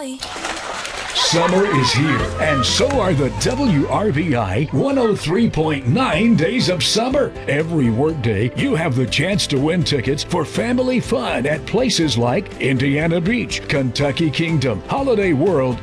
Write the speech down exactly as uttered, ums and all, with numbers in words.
boy. Summer is here, and so are the W R V I one oh three point nine Days of Summer. Every workday, you have the chance to win tickets for family fun at places like Indiana Beach, Kentucky Kingdom, Holiday World,